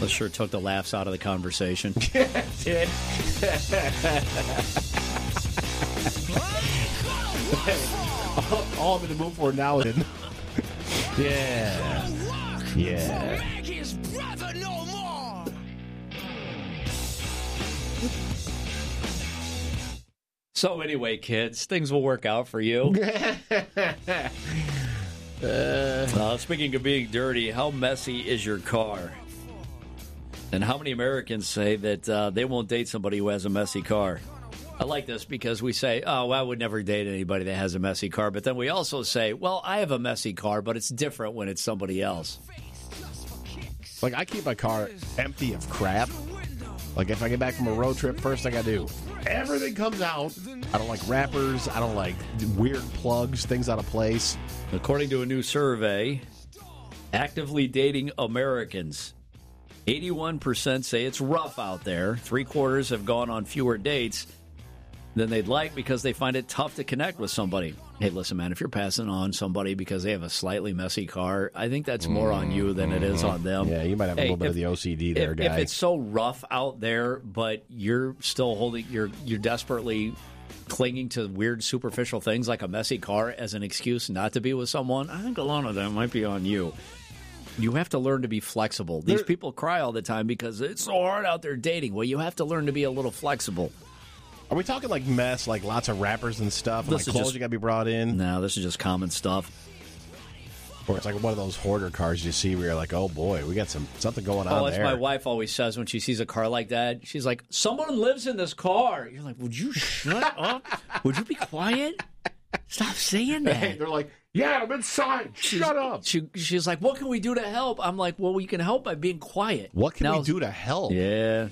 That sure took the laughs out of the conversation. Yeah, it did. All I'm in the mood for now is... Yeah. Yeah. So anyway, kids, things will work out for you. Speaking of being dirty, how messy is your car? And how many Americans say that they won't date somebody who has a messy car? I like this because we say, oh, well, I would never date anybody that has a messy car. But then we also say, well, I have a messy car, but it's different when it's somebody else. Like, I keep my car empty of crap. Like, if I get back from a road trip, first thing I do, everything comes out. I don't like wrappers. I don't like weird plugs, things out of place. According to a new survey, actively dating Americans, 81% say it's rough out there. 3/4 have gone on fewer dates than they'd like because they find it tough to connect with somebody. Hey, listen, man, if you're passing on somebody because they have a slightly messy car, I think that's more on you than it is on them. Yeah, you might have a little bit of the OCD there, guy. If it's so rough out there, but you're still holding, you're desperately clinging to weird superficial things like a messy car as an excuse not to be with someone, I think a lot of that might be on you. You have to learn to be flexible. These people cry all the time because it's so hard out there dating. Well, you have to learn to be a little flexible. Are we talking like mess, like lots of wrappers and stuff, and like clothes you got to be brought in? No, this is just common stuff. Or it's like one of those hoarder cars you see where you're like, oh boy, we got something going on there. Oh, that's my wife always says when she sees a car like that. She's like, someone lives in this car. You're like, would you shut up? Would you be quiet? Stop saying that. Hey, they're like, yeah, I'm inside. Shut up. She's like, what can we do to help? I'm like, well, we can help by being quiet. What can we do to help? Yeah.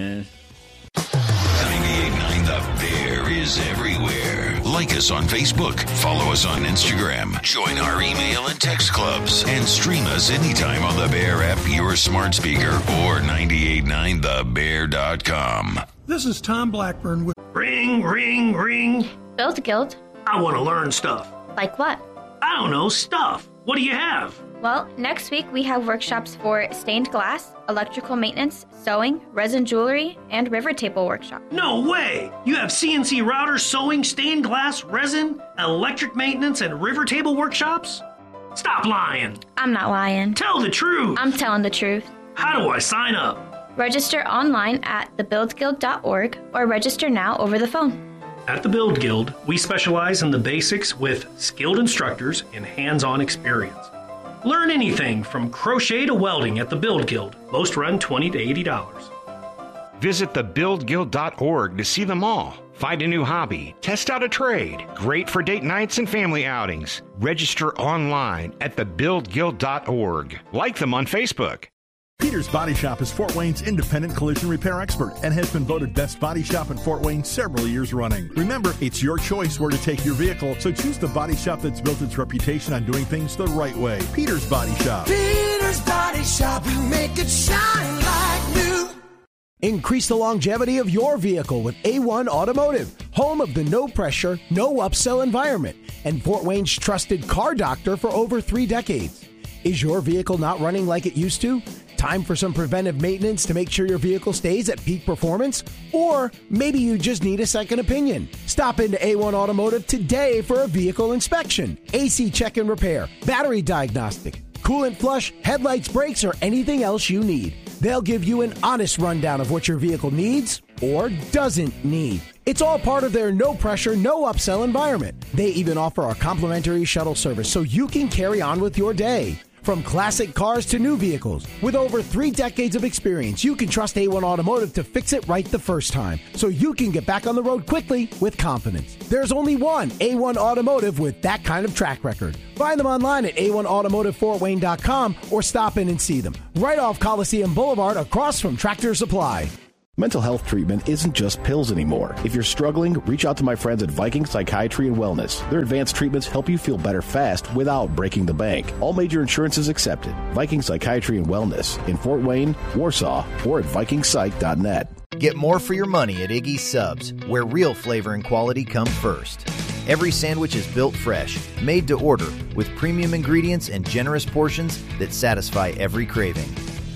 98.9 The Bear is everywhere. Like us on Facebook. Follow us on Instagram. Join our email and text clubs. And stream us anytime on the Bear app, your smart speaker, or 989thebear.com. This is Tom Blackburn with Ring, ring, ring. Build Guild. I want to learn stuff. Like what? I don't know, stuff. What do you have? Well, next week we have workshops for stained glass, electrical maintenance, sewing, resin jewelry, and river table workshop. No way! You have CNC router, sewing, stained glass, resin, electric maintenance, and river table workshops? Stop lying. I'm not lying. Tell the truth. I'm telling the truth. How do I sign up? Register online at thebuildguild.org or register now over the phone. At the Build Guild, we specialize in the basics with skilled instructors and hands-on experience. Learn anything from crochet to welding at the Build Guild. Most run $20 to $80. Visit thebuildguild.org to see them all. Find a new hobby. Test out a trade. Great for date nights and family outings. Register online at thebuildguild.org. Like them on Facebook. Peter's Body Shop is Fort Wayne's independent collision repair expert and has been voted best body shop in Fort Wayne several years running. Remember, it's your choice where to take your vehicle, so choose the body shop that's built its reputation on doing things the right way. Peter's Body Shop. Peter's Body Shop, we make it shine like new. Increase the longevity of your vehicle with A1 Automotive, home of the no-pressure, no-upsell environment, and Fort Wayne's trusted car doctor for over 3 decades. Is your vehicle not running like it used to? Time for some preventive maintenance to make sure your vehicle stays at peak performance? Or maybe you just need a second opinion. Stop into A1 Automotive today for a vehicle inspection, AC check and repair, battery diagnostic, coolant flush, headlights, brakes, or anything else you need. They'll give you an honest rundown of what your vehicle needs or doesn't need. It's all part of their no-pressure, no-upsell environment. They even offer a complimentary shuttle service so you can carry on with your day. From classic cars to new vehicles, with over 3 decades of experience, you can trust A1 Automotive to fix it right the first time, so you can get back on the road quickly with confidence. There's only one A1 Automotive with that kind of track record. Find them online at a1automotivefortwayne.com or stop in and see them right off Coliseum Boulevard across from Tractor Supply. Mental health treatment isn't just pills anymore. If you're struggling, reach out to my friends at Viking Psychiatry and Wellness. Their advanced treatments help you feel better fast without breaking the bank. All major insurances accepted. Viking Psychiatry and Wellness in Fort Wayne, Warsaw, or at vikingpsych.net. Get more for your money at Iggy's Subs, where real flavor and quality come first. Every sandwich is built fresh, made to order, with premium ingredients and generous portions that satisfy every craving.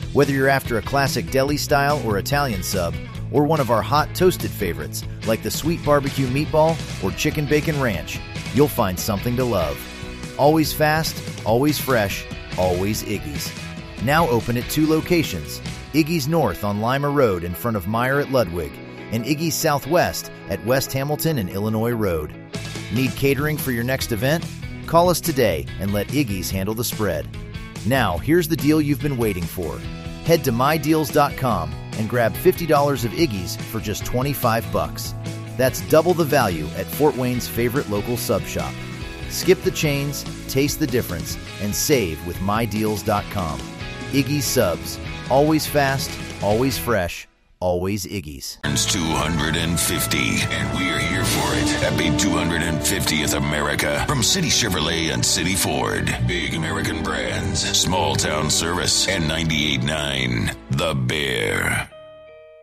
Whether you're after a classic deli style or Italian sub, or one of our hot toasted favorites like the sweet barbecue meatball or chicken bacon ranch, you'll find something to love. Always fast, always fresh, always Iggy's. Now open at 2 locations, Iggy's North on Lima Road in front of Meyer at Ludwig, and Iggy's Southwest at West Hamilton and Illinois Road. Need catering for your next event? Call us today and let Iggy's handle the spread. Now, here's the deal you've been waiting for. Head to mydeals.com and grab $50 of Iggy's for just $25. That's double the value at Fort Wayne's favorite local sub shop. Skip the chains, taste the difference, and save with mydeals.com. Iggy's Subs. Always fast, always fresh, always Iggy's. It's 250, and we're here for it. Happy 250th America from City Chevrolet and City Ford. Big American brands, small town service, and 98.9 The Bear.